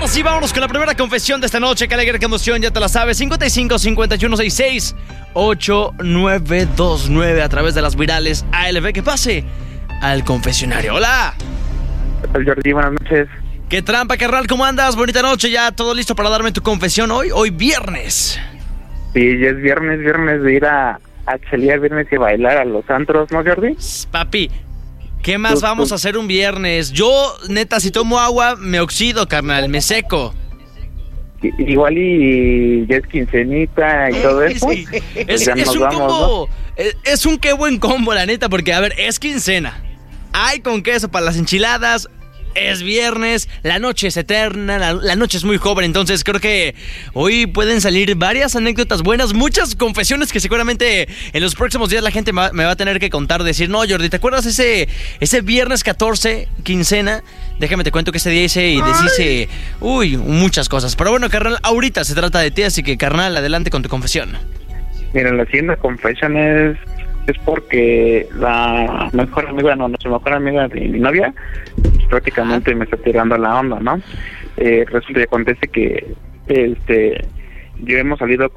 Ahora sí, vámonos con la primera confesión de esta noche. Qué alegre, qué emoción, ya te la sabes. 55 51 66 8929 a través de las virales ALB. Que pase al confesionario. ¡Hola! ¿Qué tal, Jordi? Buenas noches. ¿Qué trampa, carnal? ¿Cómo andas? Bonita noche, ya todo listo para darme tu confesión hoy viernes. Sí, ya es viernes de ir a chelear, viernes y bailar a los antros, ¿no, Jordi? Papi, ¿qué más vamos a hacer un viernes? Yo, neta, si tomo agua, me oxido, carnal, me seco. Igual y ya es quincenita y todo eso. Sí. Es un vamos, combo, ¿no? Es un qué buen combo, la neta, porque, a ver, es quincena. Hay con queso para las enchiladas. Es viernes, la noche es eterna, la noche es muy joven, entonces creo que hoy pueden salir varias anécdotas buenas, muchas confesiones que seguramente en los próximos días la gente me va a tener que contar, decir, no, Jordi, ¿te acuerdas ese viernes 14, quincena? Déjame te cuento que ese día hice y deshice, muchas cosas. Pero bueno, carnal, ahorita se trata de ti, así que, carnal, adelante con tu confesión. Mira, la siguiente confesión es porque la mejor amiga, nuestra mejor amiga de mi novia, prácticamente me está tirando la onda, ¿no? Resulta y acontece que yo hemos salido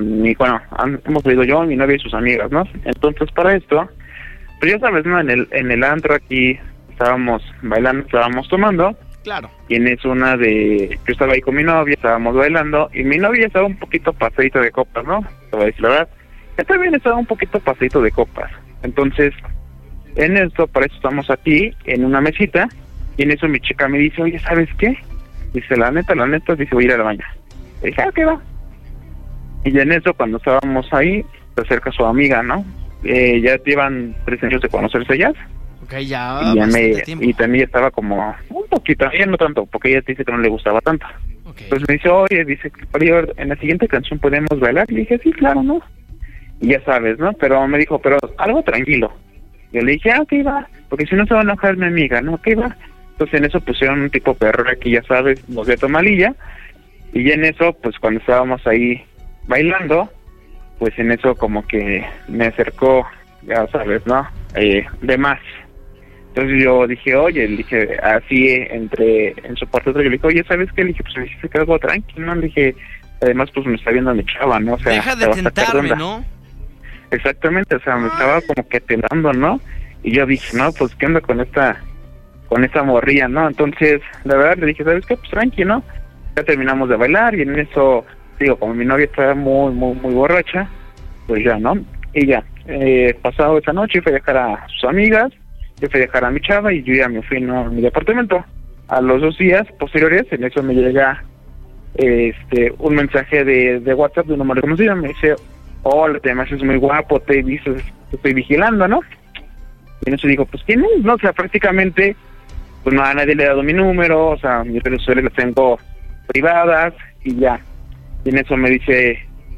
hemos salido yo, mi novia y sus amigas, ¿no? Entonces, para esto, pues ya sabes, ¿no? En el antro aquí estábamos bailando, estábamos tomando. Claro. Y en eso yo estaba ahí con mi novia, estábamos bailando, y mi novia estaba un poquito pasadito de copas, ¿no? Te voy a decir la verdad. Yo también estaba un poquito pasadito de copas. Entonces, en esto, para eso estamos aquí, en una mesita, y en eso mi chica me dice, oye, ¿sabes qué? Dice, la neta, dice, voy a ir al baño. Le dije, ¿qué va? Y en eso, cuando estábamos ahí, se acerca su amiga, ¿no? Ya llevan 3 años de conocerse ya. Ok, ya. Y también estaba como un poquito, ella no tanto, porque ella dice que no le gustaba tanto. Okay. Entonces me dice, oye, dice, en la siguiente canción podemos bailar. Y le dije, sí, claro, ¿no? Y ya sabes, ¿no? Pero me dijo, pero algo tranquilo. Yo le dije, ok, va, porque si no se va a enojar mi amiga, ¿no? Ok, va. Entonces en eso pusieron un tipo perro aquí, ya sabes, los de Tomalilla. Y ya en eso, pues cuando estábamos ahí bailando, pues en eso como que me acercó, ya sabes, ¿no? De más. Entonces yo dije, oye, le dije, así en su parte otra, yo le dije, oye, ¿sabes qué? Le dije, pues me dijiste que algo tranquilo, ¿no? Le dije, además, pues me está viendo mi chava, ¿no? O sea, deja de tentarme, ¿no? Exactamente, o sea, me estaba como que tentando, ¿no? Y yo dije, no, pues, ¿qué onda con esta morrilla, no? Entonces, la verdad, le dije, ¿sabes qué? Pues, tranqui, ¿no? Ya terminamos de bailar y en eso, digo, como mi novia estaba muy, muy, muy borracha, pues ya, ¿no? Y ya, pasado esa noche, fui a dejar a sus amigas, yo fui a dejar a mi chava y yo ya me fui, ¿no? A mi departamento. A los 2 días posteriores, en eso me llega un mensaje de WhatsApp de un número conocido. Me dice, hola, además es muy guapo, te estoy vigilando, ¿no? Y en eso digo, pues ¿quién es? No, o sea, prácticamente pues no, a nadie le he dado mi número, o sea, mis redes sociales las tengo privadas y ya. Y en eso me dice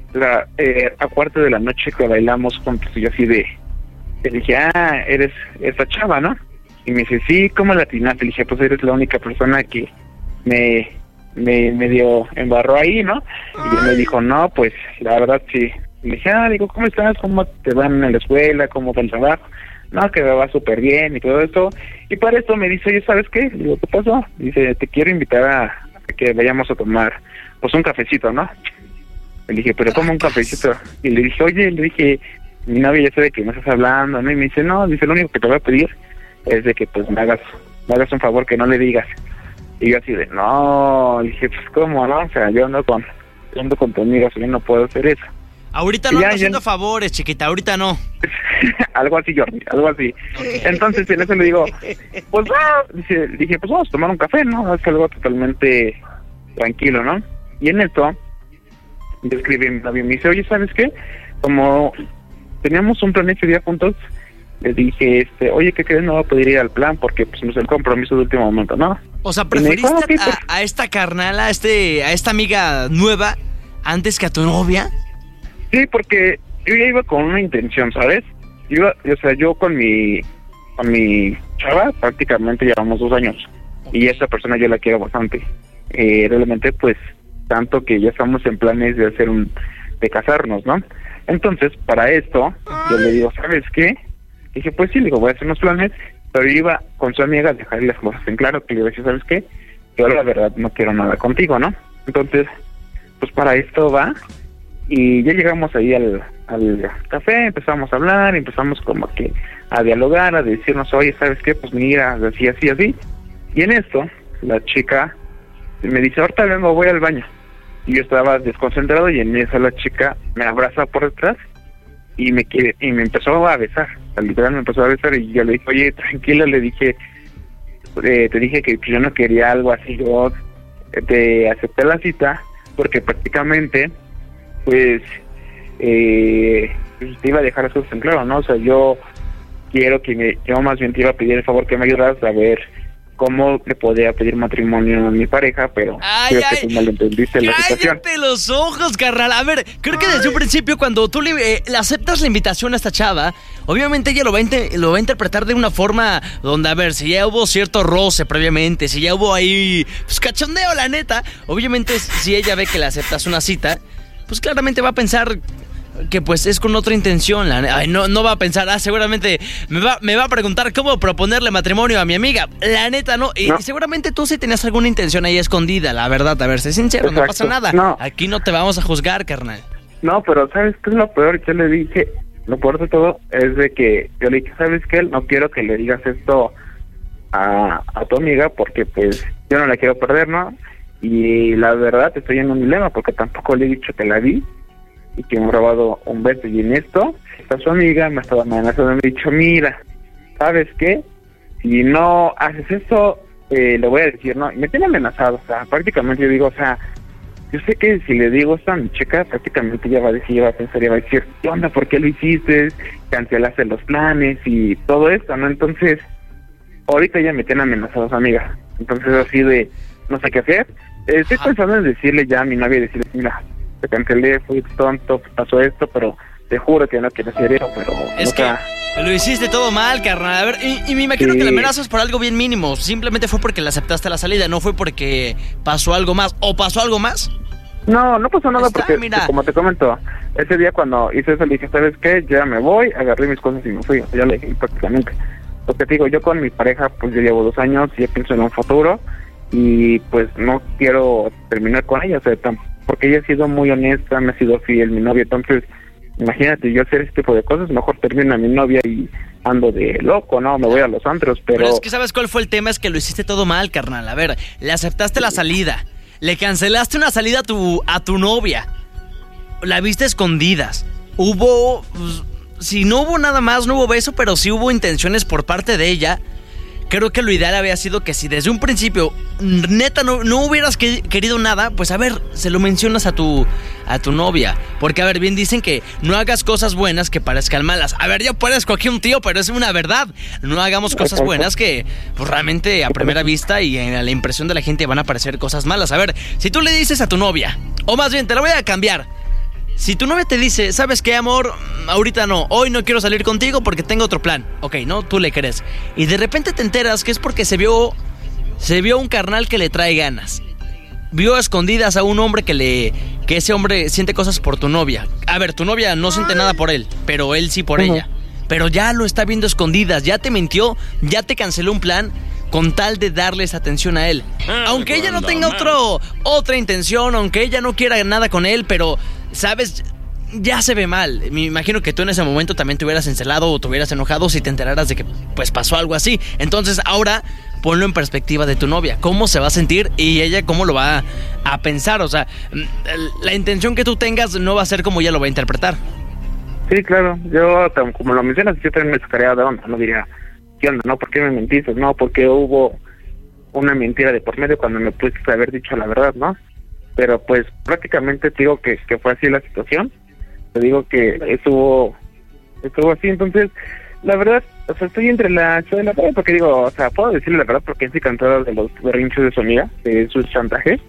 a cuarto de la noche que bailamos juntos, y yo así le dije, eres esa chava, ¿no? Y me dice, sí, ¿cómo la atinaste? Le dije, pues eres la única persona que me dio embarró ahí, ¿no? Y él me dijo, no, pues la verdad sí. Y le dije, digo, ¿cómo estás? ¿Cómo te van en la escuela? ¿Cómo va el trabajo? No, que me va súper bien y todo eso. Y para esto me dice, oye, ¿sabes qué? Le digo, ¿qué pasó? Dice, te quiero invitar a que vayamos a tomar, pues, un cafecito, ¿no? Le dije, ¿pero cómo un cafecito? Y le dije, mi novia ya sabe que me estás hablando, ¿no? Y me dice, no, dice, lo único que te voy a pedir es de que, pues, me hagas un favor, que no le digas. Y yo así de, no, dije, pues, ¿cómo, no? O sea, yo ando con tu amiga, yo no puedo hacer eso. Ahorita no ando haciendo favores, chiquita, ahorita no. Algo así, Jordi, algo así. Entonces, en eso le digo, pues, dije, pues vamos a tomar un café, ¿no? Es algo totalmente tranquilo, ¿no? Y en esto, yo escribí a mi novio y me dice, oye, ¿sabes qué? Como teníamos un plan ese día juntos, le dije, oye, ¿qué crees? No va a poder ir al plan porque, pues, no es el compromiso de último momento, ¿no? O sea, ¿preferiste a esta carnala, a esta amiga nueva, antes que a tu novia? Sí, porque yo ya iba con una intención, ¿sabes? Yo con mi chava prácticamente llevamos 2 años. Y esta persona yo la quiero bastante. Realmente, pues, tanto que ya estamos en planes de casarnos, ¿no? Entonces, para esto, yo le digo, ¿sabes qué? Dije, pues sí, le digo, voy a hacer unos planes, pero yo iba con su amiga a dejarle las cosas en claro, que le decía, ¿sabes qué? yo la verdad no quiero nada contigo, ¿no? Entonces, pues para esto va, y ya llegamos ahí al café, empezamos a hablar, empezamos como que a dialogar, a decirnos, oye, ¿sabes qué? Pues mira, así, así, así. Y en esto, la chica me dice, ahorita vengo, voy al baño. Y yo estaba desconcentrado, y en eso la chica me abraza por detrás y me empezó a besar. Literal me empezó a besar, y yo le dije, oye, tranquila, le dije, te dije que yo no quería algo así. Yo te acepté la cita porque prácticamente pues te iba a dejar eso en claro, ¿no? O sea, yo más bien te iba a pedir el favor que me ayudaras a ver cómo le podía pedir matrimonio a mi pareja, pero creo que tú malentendiste la situación. ¡Cállate los ojos, carnal! A ver, creo que desde un principio, cuando tú le aceptas la invitación a esta chava, obviamente ella lo va a interpretar de una forma donde, a ver, si ya hubo cierto roce previamente, si ya hubo ahí pues cachondeo, la neta, obviamente si ella ve que le aceptas una cita, pues claramente va a pensar que pues es con otra intención. No va a pensar, seguramente me va a preguntar cómo proponerle matrimonio a mi amiga. La neta, no. Y seguramente tú sí tenías alguna intención ahí escondida, la verdad. A ver, sé sincero, exacto. No pasa nada. No. Aquí no te vamos a juzgar, carnal. No, pero ¿sabes qué es lo peor? Yo le dije, lo peor de todo es de que yo le dije, ¿sabes qué? No quiero que le digas esto a tu amiga porque pues yo no la quiero perder, ¿no? Y la verdad estoy en un dilema porque tampoco le he dicho que la vi y que me ha robado un beso, y en esto está su amiga, me estaba amenazando, me ha dicho, mira, ¿sabes qué? Si no haces esto, le voy a decir, ¿no? Y me tiene amenazado, o sea, prácticamente yo digo, o sea, yo sé que si le digo esto a mi chica, prácticamente ella va a decir, va a pensar, va a decir, ¿qué onda? ¿Por qué lo hiciste? Cancelaste los planes y todo esto, ¿no? Entonces, ahorita ya me tiene amenazado su amiga, entonces así de, no sé qué hacer. Estoy pensando en decirle ya a mi novia, decirle, mira, te cancelé, fui tonto, pasó esto, pero te juro que no quiero hacer eso, pero... Es que lo hiciste todo mal, carnal. A ver, y me imagino que la amenaza es por algo bien mínimo. Simplemente fue porque le aceptaste la salida, no fue porque pasó algo más. ¿O pasó algo más? No pasó nada porque, como te comento, ese día cuando hice eso le dije, ¿sabes qué? Ya me voy, agarré mis cosas y me fui. Ya le dije prácticamente. Porque te digo, yo con mi pareja, pues yo llevo 2 años y ya pienso en un futuro. Y pues no quiero terminar con ella, o sea, porque ella ha sido muy honesta, me ha sido fiel, mi novia. Entonces, imagínate, yo hacer este tipo de cosas, mejor termino a mi novia y ando de loco, ¿no? Me voy a los antros, pero es que ¿sabes cuál fue el tema? Es que lo hiciste todo mal, carnal. A ver, le aceptaste la salida, le cancelaste una salida a tu novia, la viste escondidas, hubo... Si no hubo nada más, no hubo beso, pero sí hubo intenciones por parte de ella. Creo que lo ideal había sido que si desde un principio, neta, no hubieras querido nada, pues a ver, se lo mencionas a tu novia. Porque, a ver, bien dicen que no hagas cosas buenas que parezcan malas. A ver, yo parezco aquí un tío, pero es una verdad. No hagamos cosas buenas que, pues realmente, a primera vista y en la impresión de la gente van a parecer cosas malas. A ver, si tú le dices a tu novia, o más bien, te la voy a cambiar. Si tu novia te dice, ¿sabes qué, amor? Ahorita no, hoy no quiero salir contigo porque tengo otro plan. Ok, ¿no? Tú le crees. Y de repente te enteras que es porque se vio un carnal que le trae ganas. Vio a escondidas a un hombre que ese hombre siente cosas por tu novia. A ver, tu novia no siente nada por él, pero él sí por ella. Pero ya lo está viendo escondidas, ya te mintió, ya te canceló un plan con tal de darles atención a él. Aunque ella no tenga otra intención, aunque ella no quiera nada con él, pero... ¿Sabes? Ya se ve mal. Me imagino que tú en ese momento también te hubieras encelado o te hubieras enojado si te enteraras de que pues pasó algo así. Entonces ahora ponlo en perspectiva de tu novia. ¿Cómo se va a sentir y ella cómo lo va a pensar? O sea, la intención que tú tengas no va a ser como ella lo va a interpretar. Sí, claro. Yo, como lo mencionas, yo también me sacaría de onda. No diría, ¿qué onda? ¿No? ¿Por qué me mentiste? No, porque hubo una mentira de por medio cuando me pudiste haber dicho la verdad, ¿no? Pero pues prácticamente te digo que fue así la situación. Te digo que estuvo así. Entonces, la verdad, o sea, estoy entre la de la pared, porque digo, o sea, puedo decirle la verdad porque estoy cansado de los berrinches de su amiga, de sus chantajes.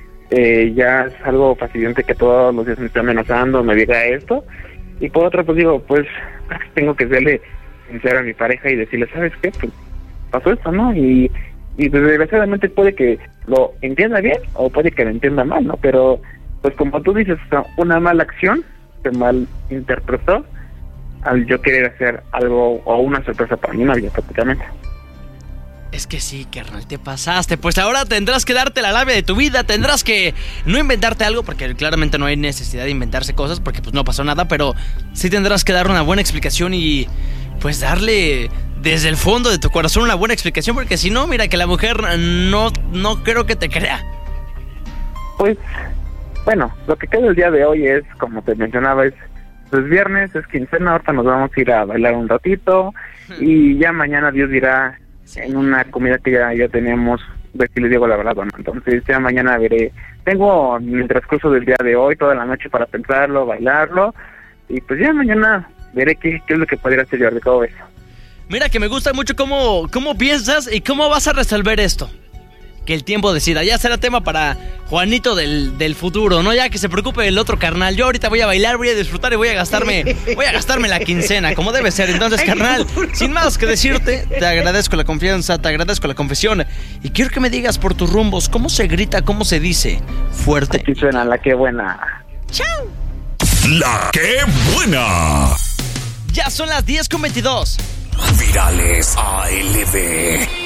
Ya es algo fascinante que todos los días me esté amenazando, me diga esto. Y por otro, pues digo, pues tengo que serle sincero a mi pareja y decirle, ¿sabes qué? Pues pasó esto, ¿no? Y desgraciadamente puede que lo entienda bien o puede que lo entienda mal, ¿no? Pero, pues como tú dices, una mala acción se mal interpretó al yo querer hacer algo o una sorpresa para mi novia, prácticamente. Es que sí, carnal, te pasaste. Pues ahora tendrás que darte la labia de tu vida. Tendrás que no inventarte algo, porque claramente no hay necesidad de inventarse cosas, porque pues no pasó nada. Pero sí tendrás que dar una buena explicación y pues darle desde el fondo de tu corazón una buena explicación, porque si no, mira que la mujer no creo que te crea. Pues, bueno, lo que queda el día de hoy es, como te mencionaba, es viernes, es quincena, ahorita nos vamos a ir a bailar un ratito y ya mañana Dios dirá en una comida que ya tenemos, ver si les digo la verdad o no. Entonces ya mañana veré, tengo en el transcurso del día de hoy toda la noche para pensarlo, bailarlo, y pues ya mañana veré qué es lo que podría hacer yo de todo eso. Mira que me gusta mucho cómo piensas y cómo vas a resolver esto. Que el tiempo decida. Ya será tema para Juanito del futuro, ¿no? Ya que se preocupe el otro carnal. Yo ahorita voy a bailar, voy a disfrutar y voy a gastarme la quincena, como debe ser. Entonces, carnal, sin más que decirte, te agradezco la confianza, te agradezco la confesión. Y quiero que me digas por tus rumbos, ¿cómo se grita, cómo se dice? Fuerte. Aquí suena la que buena. ¡Chao! La que buena. Ya son las 10:22. Virales ALB.